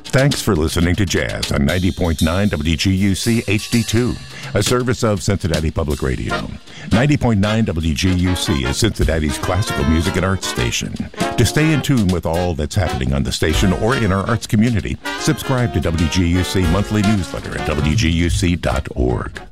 Thanks for listening to Jazz on 90.9 WGUC HD2, a service of Cincinnati Public Radio. 90.9 WGUC is Cincinnati's classical music and arts station. To stay in tune with all that's happening on the station or in our arts community, subscribe to WGUC monthly newsletter at WGUC.org.